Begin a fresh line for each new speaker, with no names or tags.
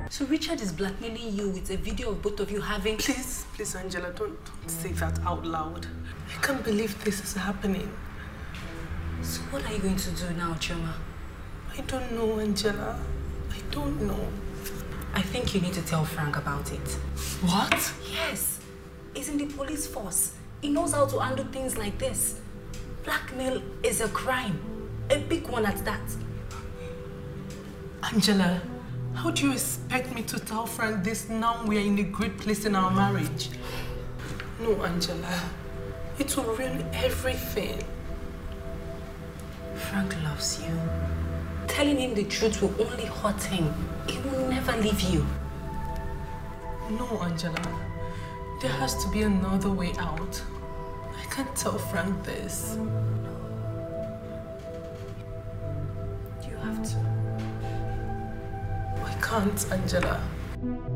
So Richard is blackmailing you with a video of both of you having...
Please, Angela, don't say that out loud. I can't believe this is happening.
So what are you going to do now, Chioma?
I don't know, Angela. I don't know.
I think you need to tell Frank about it.
What?
Yes. He's in the police force. He knows how to handle things like this. Blackmail is a crime. A big one at that.
Angela, how do you expect me to tell Frank this now we are in a great place in our marriage? No, Angela. It will ruin everything.
Frank loves you. Telling him the truth will only hurt him. He will never leave you.
No, Angela. There has to be another way out. I can't tell Frank this.
You have to.
I can't, Angela.